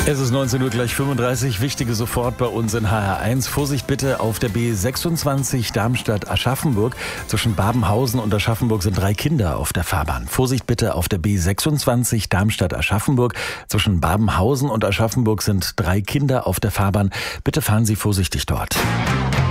Es ist 19 Uhr gleich 35. Wichtige sofort bei uns in HR1. Vorsicht bitte auf der B26 Darmstadt-Aschaffenburg. Zwischen Babenhausen und Aschaffenburg sind 3 Kinder auf der Fahrbahn. Vorsicht bitte auf der B26 Darmstadt-Aschaffenburg. Zwischen Babenhausen und Aschaffenburg sind 3 Kinder auf der Fahrbahn. Bitte fahren Sie vorsichtig dort.